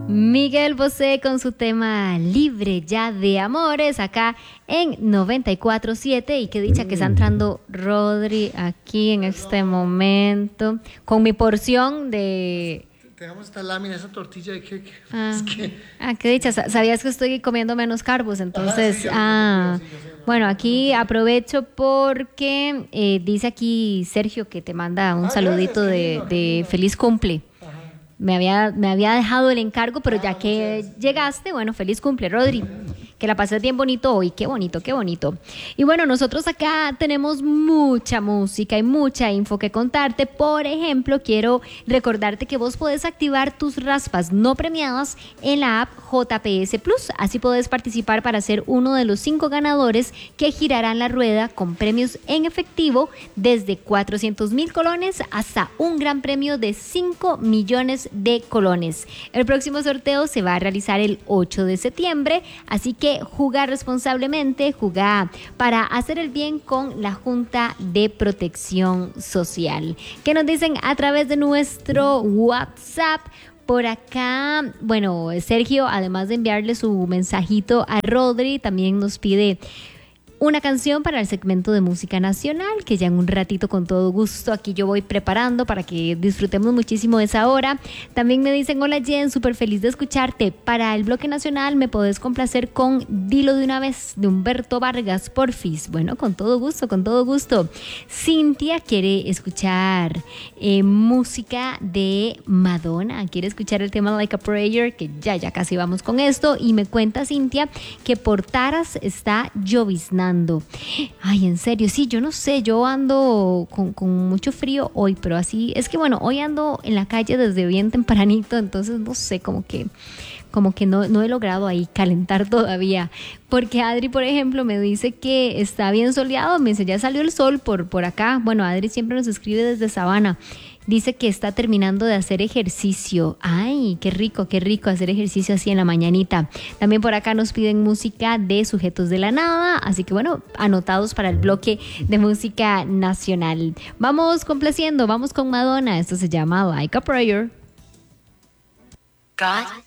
Miguel Bosé con su tema Libre ya de amores acá en 94.7 y qué dicha que está entrando Rodri aquí en este momento con mi porción de... Tenemos esta lámina, esa tortilla de qué. Qué dicha, sabías que estoy comiendo menos carbos, entonces, Sí, bueno, aquí aprovecho porque dice aquí Sergio que te manda un saludito de feliz cumple. Me había dejado el encargo, pero ya que llegaste, bueno, feliz cumple, Rodri. Que la pases bien bonito hoy, qué bonito, qué bonito. Y bueno, nosotros acá tenemos mucha música y mucha info que contarte. Por ejemplo, quiero recordarte que vos podés activar tus raspas no premiadas en la app JPS Plus. Así podés participar para ser uno de los 5 ganadores que girarán la rueda con premios en efectivo desde 400,000 colones hasta un gran premio de 5 millones de colones. El próximo sorteo se va a realizar el 8 de septiembre, así que jugar responsablemente, jugar para hacer el bien con la Junta de Protección Social. ¿Qué nos dicen a través de nuestro WhatsApp? Por acá, bueno, Sergio, además de enviarle su mensajito a Rodri, también nos pide una canción para el segmento de música nacional, que ya en un ratito con todo gusto aquí yo voy preparando para que disfrutemos muchísimo de esa hora. También me dicen, hola Jen, súper feliz de escucharte. Para el bloque nacional me podés complacer con Dilo de una vez, de Humberto Vargas, porfis. Bueno, con todo gusto, con todo gusto. Cintia quiere escuchar música de Madonna, quiere escuchar el tema Like a Prayer, que ya casi vamos con esto. Y me cuenta Cintia que por Taras está lloviznando. Ay, en serio, sí, yo no sé, yo ando con mucho frío hoy, pero así, es que bueno, hoy ando en la calle desde bien tempranito, entonces no sé, como que no he logrado ahí calentar todavía, porque Adri, por ejemplo, me dice que está bien soleado, me dice, ya salió el sol por acá. Bueno, Adri siempre nos escribe desde Sabana. Dice que está terminando de hacer ejercicio. Ay, qué rico hacer ejercicio así en la mañanita. También por acá nos piden música de Sujetos de la Nada. Así que bueno, anotados para el bloque de música nacional. Vamos complaciendo, vamos con Madonna. Esto se llama Like a Prayer. God